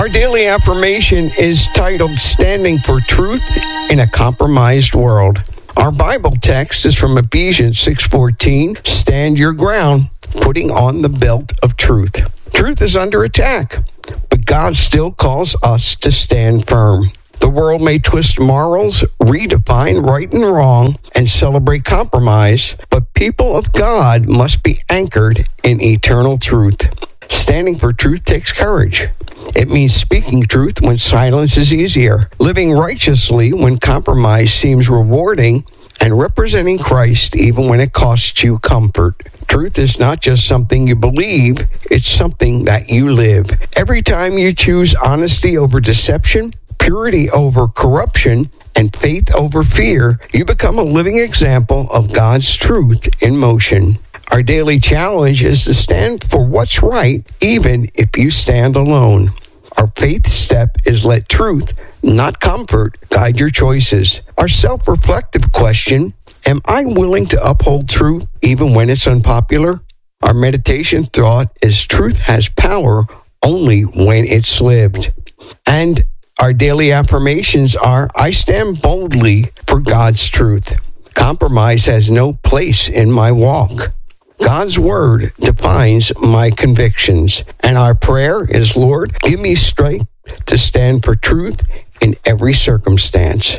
Our daily affirmation is titled Standing for Truth in a Compromised World. Our Bible text is from Ephesians 6:14. Stand your ground, putting on the belt of truth. Truth is under attack, but God still calls us to stand firm. The world may twist morals, redefine right and wrong, and celebrate compromise, but people of God must be anchored in eternal truth. Standing for truth takes courage. It means speaking truth when silence is easier, living righteously when compromise seems rewarding, and representing Christ even when it costs you comfort. Truth is not just something you believe, it's something that you live. Every time you choose honesty over deception, purity over corruption, and faith over fear, you become a living example of God's truth in motion. Our daily challenge is to stand for what's right, even if you stand alone. Our faith step is let truth, not comfort, guide your choices. Our self-reflective question, am I willing to uphold truth even when it's unpopular? Our meditation thought is truth has power only when it's lived. And our daily affirmations are, I stand boldly for God's truth. Compromise has no place in my walk. God's word defines my convictions. And our prayer is, Lord, give me strength to stand for truth in every circumstance.